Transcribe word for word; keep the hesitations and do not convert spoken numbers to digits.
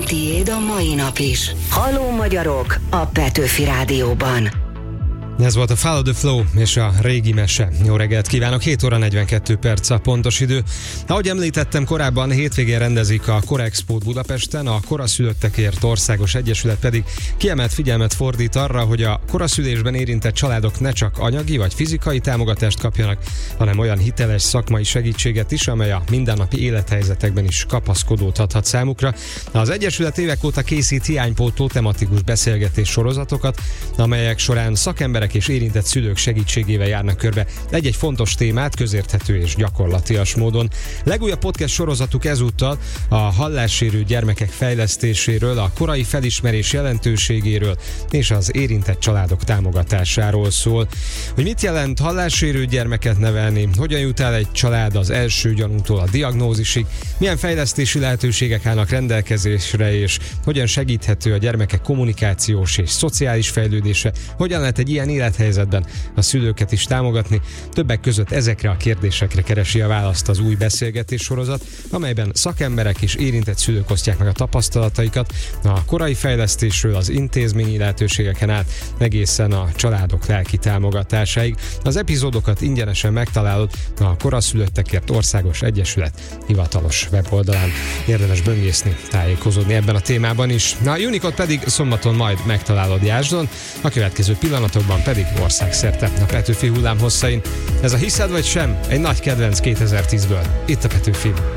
tiéd a mai nap is. Halló magyarok a Petőfi Rádióban. Ez volt a Follow the Flow és a régi mese. Jó reggelt kívánok, hét óra negyvenkét perc a pontos idő. Ahogy említettem korábban, hétvégén rendezik a Korexpót Budapesten, a Koraszülöttekért Országos Egyesület pedig kiemelt figyelmet fordít arra, hogy a koraszülésben érintett családok ne csak anyagi vagy fizikai támogatást kapjanak, hanem olyan hiteles szakmai segítséget is, amely a mindennapi élethelyzetekben is kapaszkodót adhat számukra. Az Egyesület évek óta készít hiánypótló tematikus beszélgetés sorozatokat, amelyek során szakemberek és érintett szülők segítségével járnak körbe egy-egy fontos témát közérthető és gyakorlatias módon. Legújabb podcast sorozatuk ezúttal a hallássérült gyermekek fejlesztéséről, a korai felismerés jelentőségéről és az érintett családok támogatásáról szól. Hogy mit jelent hallássérült gyermeket nevelni, hogyan jut el egy család az első gyanútól a diagnózisig, milyen fejlesztési lehetőségek állnak rendelkezésre, és hogyan segíthető a gyermekek kommunikációs és szociális fejlődése, hogyan lehet egy ilyen élethelyzetben a szülőket is támogatni. Többek között ezekre a kérdésekre keresi a választ az új beszélgetés sorozat, amelyben szakemberek és érintett szülők osztják meg a tapasztalataikat a korai fejlesztésről az intézményi lehetőségeken át egészen a családok lelki támogatásáig. Az epizódokat ingyenesen megtalálod a Koraszülöttekért Országos Egyesület hivatalos weboldalán. Érdemes böngészni, tájékozódni ebben a témában is. Na, a Unicode pedig szombaton majd megtalálod Jászdon, a következő pillanatokban pedig országszerte a Petőfi hullám hosszain. Ez a Hiszed vagy sem? Egy nagy kedvenc kétezer-tízből. Itt a Petőfi.